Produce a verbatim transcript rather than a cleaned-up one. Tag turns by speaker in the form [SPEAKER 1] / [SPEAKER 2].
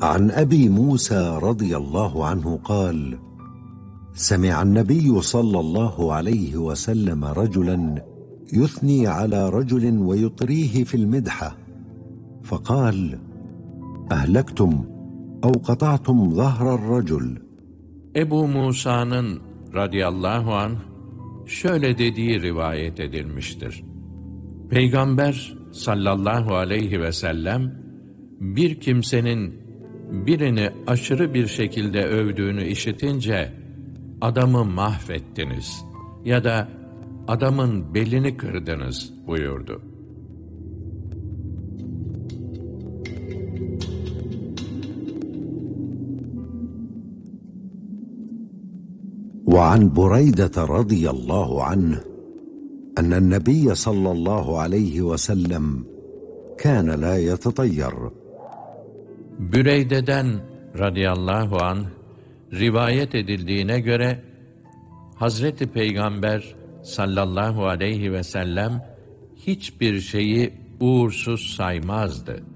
[SPEAKER 1] عن أبي موسى رضي الله عنه قال: سمع النبي صلى الله عليه وسلم رجلا يثني على رجل ويطريه في المدحة، فقال: أهلكتم أو قطعتم ظهر الرجل.
[SPEAKER 2] Ebu Musa'nın radıyallahu anh şöyle dediği rivayet edilmiştir. Peygamber sallallahu aleyhi ve sellem bir kimsenin birini aşırı bir şekilde övdüğünü işitince adamı mahvettiniz ya da adamın belini kırdınız buyurdu.
[SPEAKER 1] وعن بريدة رضي الله عنه أن النبي صلى الله عليه وسلم كان لا يتطير.
[SPEAKER 2] Büreyde'den radıyallahu anh rivayet edildiğine göre Hazreti Peygamber sallallahu aleyhi ve sellem hiçbir şeyi uğursuz saymazdı.